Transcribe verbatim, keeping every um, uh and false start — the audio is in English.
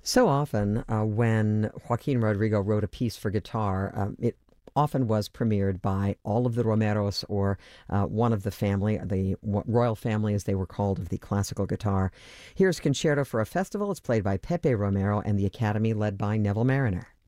So often, uh, when Joaquin Rodrigo wrote a piece for guitar, um, it often was premiered by all of the Romeros or uh, one of the family, the royal family as they were called, of the classical guitar. Here's Concerto for a Festival. It's played by Pepe Romero and the Academy led by Neville Mariner.